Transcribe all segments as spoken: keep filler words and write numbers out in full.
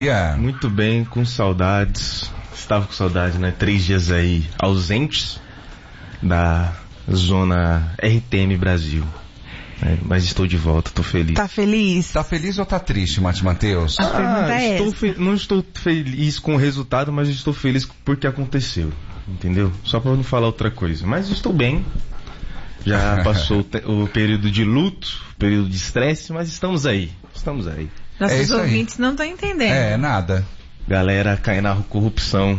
Yeah. Muito bem, com saudades. Estava com saudade, né? Três dias aí ausentes da zona R T M Brasil. É, mas estou de volta, estou feliz. Tá feliz? Tá feliz ou tá triste, Mate Matheus? A pergunta Ah, é estou essa. fe... Não estou feliz com o resultado, mas estou feliz porque aconteceu. Entendeu? Só para não falar outra coisa. Mas estou bem. Já passou o, te... o período de luto, o período de estresse, mas estamos aí. Estamos aí. Nossos É isso aí. ouvintes não estão entendendo. É, nada. Galera cai na corrupção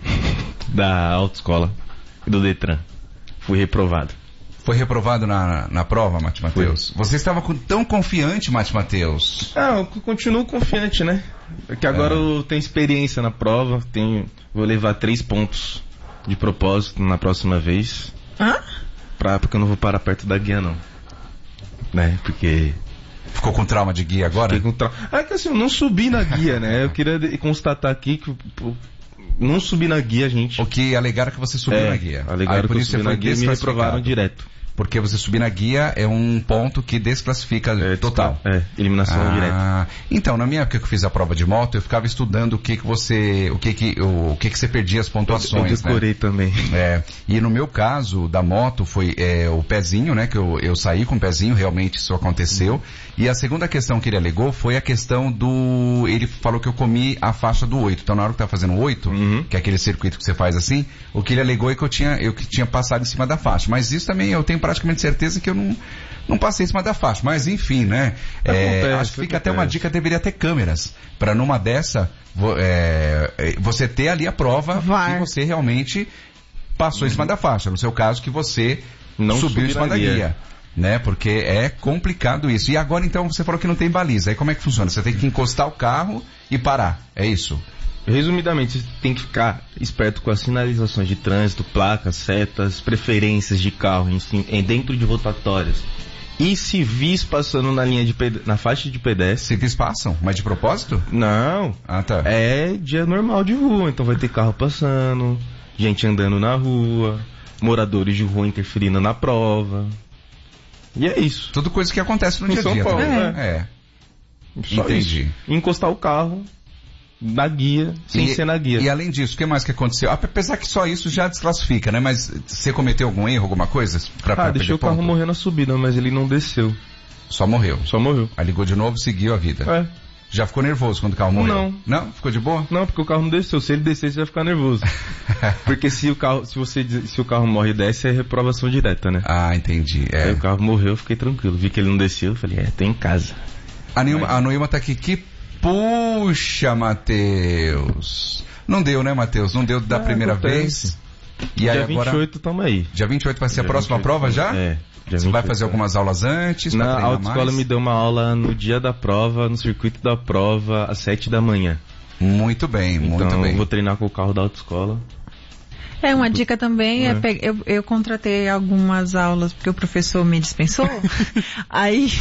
da autoescola e do Detran. Fui reprovado. Foi reprovado na, na prova, Mate Matheus? Você estava com- tão confiante, Mate Matheus? Ah, eu continuo confiante, né? Porque agora É. eu tenho experiência na prova, tenho, vou levar três pontos de propósito na próxima vez. Hã? Pra, porque eu não vou parar perto da guia, não. Né? Porque... Ficou com trauma de guia agora? Fiquei com tra... Ah, que assim, eu não subi na guia, né? Eu queria de- constatar aqui que... pô, não subi na guia, gente. O que alegaram que você subiu É, na guia. alegaram Aí, por que eu isso subi você na foi guia e me desclassificado. reprovaram direto. Porque você subir na guia é um ponto que desclassifica É, total. É, eliminação direta. Ah, então, na minha época que eu fiz a prova de moto, eu ficava estudando o que que você, o que que, o, o que que você perdia as Eu pontuações, né? decorei também. É, e no meu caso, da moto, foi é, o pezinho, né, que eu, eu saí com o pezinho, realmente isso aconteceu. E a segunda questão que ele alegou foi a questão do... Ele falou que eu comi a faixa do oito. Então, na hora que eu tava fazendo o oito, Uhum. que é aquele circuito que você faz assim, o que ele alegou é que eu tinha, eu que tinha passado em cima da faixa. Mas isso também eu tenho praticamente certeza que eu não, não passei em cima da faixa. Mas, enfim, né? É, Acontece, acho que fica até acontece. uma dica, deveria ter câmeras. Pra numa dessa, vo- é, é, você ter ali a prova V A R. que você realmente passou em cima da faixa. No seu caso, que você Não subiu em subi cima na da guia. guia. Né? Porque é complicado isso. E agora, então, você falou que não tem baliza. Aí como é que funciona? Você tem que encostar o carro e parar. É isso? Resumidamente, você tem que ficar esperto com as sinalizações de trânsito, placas, setas, preferências de carro em, cima- em dentro de rotatórias. E civis passando na linha de ped- na faixa de pedestre. Civis passam, mas de propósito? Não, Ah, tá. é dia normal de rua, então vai ter carro passando, gente andando na rua, moradores de rua interferindo na prova. E é isso. Tudo coisa que acontece no Em dia a São dia Paulo, também. né? É. Só Entendi. isso. Encostar o carro na guia, sem E, ser na guia. e além disso, o que mais que aconteceu? Apesar que só isso já desclassifica, né? Mas você cometeu algum erro, alguma coisa? Pra, pra Ah, deixei perder o carro ponto? morrer na subida, mas ele não desceu. Só morreu. Só morreu. Aí ligou de novo, seguiu a vida. É. Já ficou nervoso quando o carro morreu? Não. Não? Ficou de boa? Não, porque o carro não desceu. Se ele descer, você vai ficar nervoso. Porque se o carro, se você, se o carro morre e desce, é reprovação direta, né? Ah, entendi. Aí É. o carro morreu, eu fiquei tranquilo. Vi que ele não desceu, eu falei, é, tô em casa. A Noilma, a Noilma tá aqui. Que puxa, Matheus. Não deu, né, Matheus? Não deu da Ah, primeira acontece. vez. E aí Dia agora... vinte e oito, tamo aí. Dia vinte e oito vai ser a Dia próxima vinte e oito, prova já? É. Dia Você vai vinte e oito, fazer é. algumas aulas antes? pra Na treinar autoescola mais? me deu uma aula no dia da prova, no circuito da prova, às sete da manhã. Muito bem, muito então bem. eu vou treinar com o carro da autoescola. É, uma dica também é, É. pe- eu, eu contratei algumas aulas porque o professor me dispensou. Aí,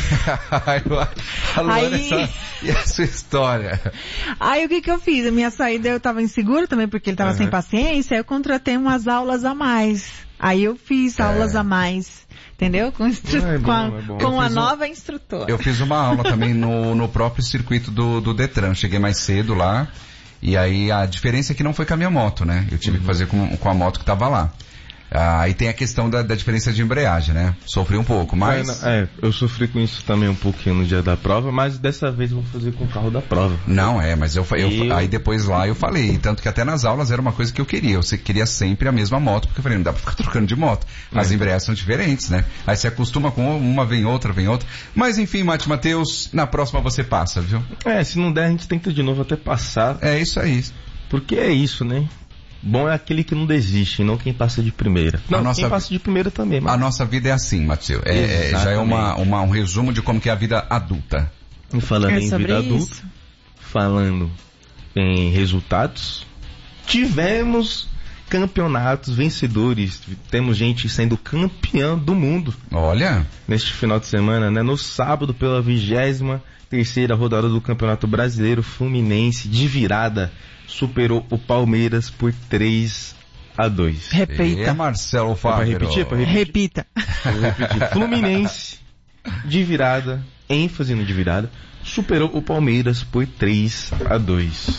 A Luana, Aí- essa, e a sua história? aí o que que eu fiz? A minha saída eu tava insegura também porque ele tava Uhum. sem paciência, aí eu contratei umas aulas a mais. Aí eu fiz É. aulas a mais, entendeu? Com, instru- Ah, é bom, com a, é bom. com Eu a fiz um- nova instrutora. Eu fiz uma aula também no, no próprio circuito do, do Detran. Cheguei mais cedo lá. E aí a diferença é que não foi com a minha moto, né? Eu tive que fazer com, com a moto que tava lá. Ah, e tem a questão da, da diferença de embreagem, né? Sofri um pouco, mas... É, não, é, eu sofri com isso também um pouquinho no dia da prova, mas dessa vez eu vou fazer com o carro da prova. Não, é, mas eu, fa- eu, Eu- aí depois lá eu falei, tanto que até nas aulas era uma coisa que eu queria, eu se- queria sempre a mesma moto, porque eu falei, não dá pra ficar trocando de moto. As É. embreagens são diferentes, né? Aí você acostuma com uma, vem outra, vem outra. Mas enfim, Mate Matheus, na próxima você passa, viu? É, se não der a gente tenta de novo até passar, É isso aí. porque é isso, né? Bom é aquele que não desiste, não quem passa de primeira. Não, nossa- quem passa de primeira também, mas... A nossa vida é assim, Matheus. É, é, já é uma, Exatamente. uma- um resumo de como que é a vida adulta. E falando É em sobre vida isso. adulta, falando em resultados, tivemos campeonatos vencedores, temos gente sendo campeã do mundo Olha, neste final de semana, né? No sábado, pela vigésima terceira rodada do Campeonato Brasileiro, Fluminense de virada superou o Palmeiras por três a dois. é Repita. Marcelo É pra Fábio. repetir? É pra repetir? Repita. Vou repetir. Fluminense de virada, ênfase no de virada, superou o Palmeiras por três a dois.